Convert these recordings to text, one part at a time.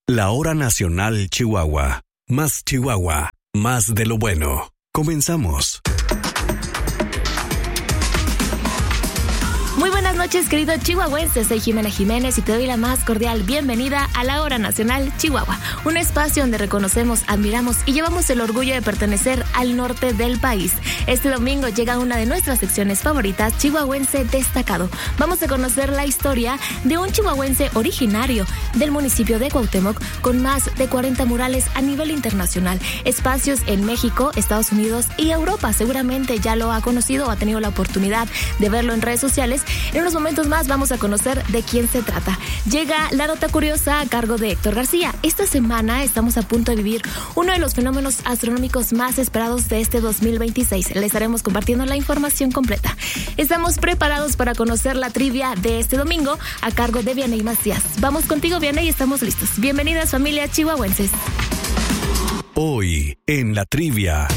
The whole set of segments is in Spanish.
La Hora Nacional Chihuahua. Más Chihuahua, más de lo bueno. Comenzamos. Muy buenas noches, querido chihuahuense. Soy Jimena Jiménez y te doy la más cordial bienvenida a la Hora Nacional Chihuahua, un espacio donde reconocemos, admiramos y llevamos el orgullo de pertenecer al norte del país. Este domingo llega una de nuestras secciones favoritas, Chihuahuense Destacado. Vamos a conocer la historia de un chihuahuense originario del municipio de Cuauhtémoc con más de 40 murales a nivel internacional, espacios en México, Estados Unidos y Europa. Seguramente ya lo ha conocido o ha tenido la oportunidad de verlo en redes sociales. En unos momentos más vamos a conocer de quién se trata. Llega la nota curiosa a cargo de Héctor García. Esta semana estamos a punto de vivir uno de los fenómenos astronómicos más esperados de este 2026. Les estaremos compartiendo la información completa. Estamos preparados para conocer la trivia de este domingo a cargo de Vianey Macías. Vamos contigo, Vianey, estamos listos. Bienvenidas, familia chihuahuenses. Hoy en la trivia.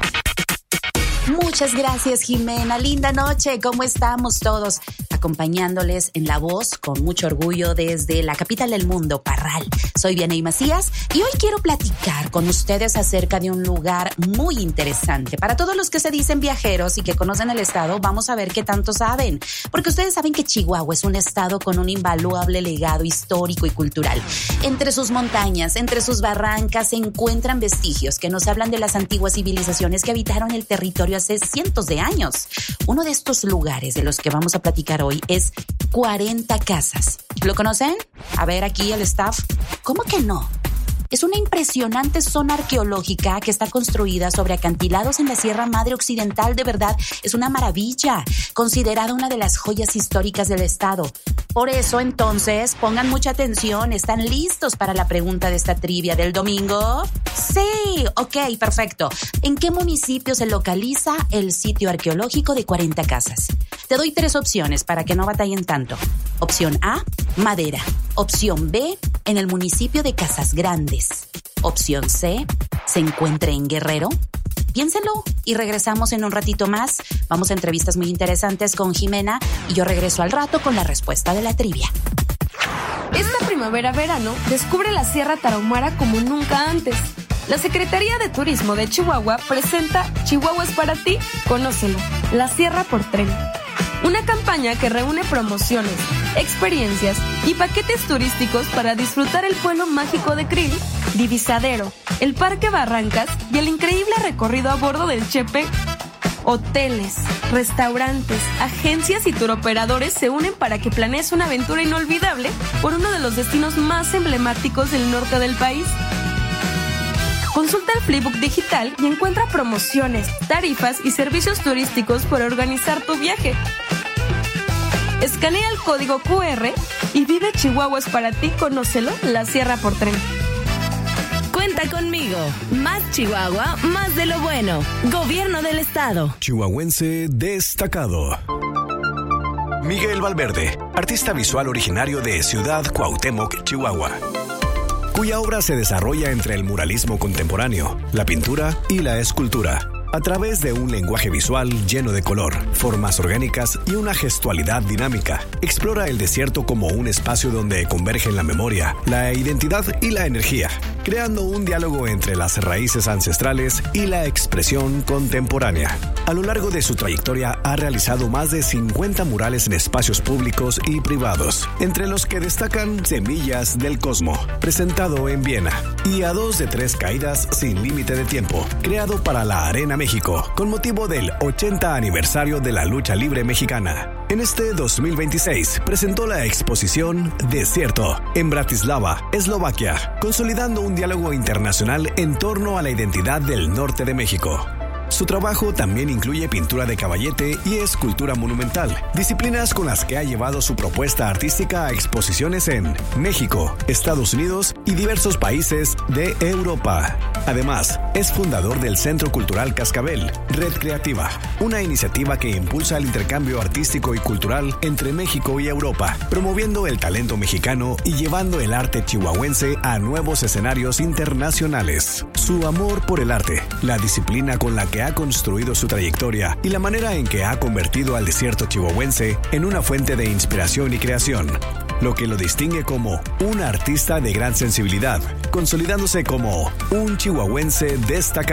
Muchas gracias, Jimena. Linda noche. ¿Cómo estamos todos? Acompañándoles en la voz con mucho orgullo desde la capital del mundo, Parral. Soy Vianey Macías y hoy quiero platicar con ustedes acerca de un lugar muy interesante. Para todos los que se dicen viajeros y que conocen el estado, vamos a ver qué tanto saben. Porque ustedes saben que Chihuahua es un estado con un invaluable legado histórico y cultural. Entre sus montañas, entre sus barrancas, se encuentran vestigios que nos hablan de las antiguas civilizaciones que habitaron el territorio hace cientos de años. Uno de estos lugares de los que vamos a platicar hoy es 40 Casas. ¿Lo conocen? A ver, aquí el staff. ¿Cómo que no? Es una impresionante zona arqueológica que está construida sobre acantilados en la Sierra Madre Occidental. De verdad, es una maravilla, considerada una de las joyas históricas del estado. Por eso, entonces, pongan mucha atención. ¿Están listos para la pregunta de esta trivia del domingo? Sí, ok, perfecto. ¿En qué municipio se localiza el sitio arqueológico de 40 Casas? Te doy 3 opciones para que no batallen tanto. Opción A, Madera. Opción B, en el municipio de Casas Grandes. Opción C, ¿se encuentra en Guerrero? Piénselo y regresamos en un ratito más. Vamos a entrevistas muy interesantes con Jimena y yo regreso al rato con la respuesta de la trivia. Esta primavera-verano descubre la Sierra Tarahumara como nunca antes. La Secretaría de Turismo de Chihuahua presenta Chihuahua es para ti, conócelo, la Sierra por tren. Una campaña que reúne promociones, experiencias y paquetes turísticos para disfrutar el pueblo mágico de Krill, Divisadero, el Parque Barrancas y el increíble recorrido a bordo del Chepe. Hoteles, restaurantes, agencias y turoperadores se unen para que planees una aventura inolvidable por uno de los destinos más emblemáticos del norte del país. Consulta el Flipbook digital y encuentra promociones, tarifas y servicios turísticos para organizar tu viaje. Escanea el código QR y vive Chihuahua es para ti, conócelo, la Sierra por tren. Cuenta conmigo. Más Chihuahua, más de lo bueno. Gobierno del estado. Chihuahuense Destacado. Miguel Valverde, artista visual originario de Ciudad Cuauhtémoc, Chihuahua, cuya obra se desarrolla entre el muralismo contemporáneo, la pintura y la escultura, a través de un lenguaje visual lleno de color, formas orgánicas y una gestualidad dinámica. Explora el desierto como un espacio donde convergen la memoria, la identidad y la energía, creando un diálogo entre las raíces ancestrales y la expresión contemporánea. A lo largo de su trayectoria ha realizado más de 50 murales en espacios públicos y privados, entre los que destacan Semillas del Cosmo, presentado en Viena, y A 2 de 3 caídas sin límite de tiempo, creado para la Arena México, con motivo del 80 aniversario de la lucha libre mexicana. En este 2026 presentó la exposición Desierto en Bratislava, Eslovaquia, consolidando un diálogo internacional en torno a la identidad del norte de México. Su trabajo también incluye pintura de caballete y escultura monumental, disciplinas con las que ha llevado su propuesta artística a exposiciones en México, Estados Unidos y diversos países de Europa. Además, es fundador del Centro Cultural Cascabel, Red Creativa, una iniciativa que impulsa el intercambio artístico y cultural entre México y Europa, promoviendo el talento mexicano y llevando el arte chihuahuense a nuevos escenarios internacionales. Su amor por el arte, la disciplina con la que ha construido su trayectoria y la manera en que ha convertido al desierto chihuahuense en una fuente de inspiración y creación lo que lo distingue como un artista de gran sensibilidad, consolidándose como un chihuahuense destacado.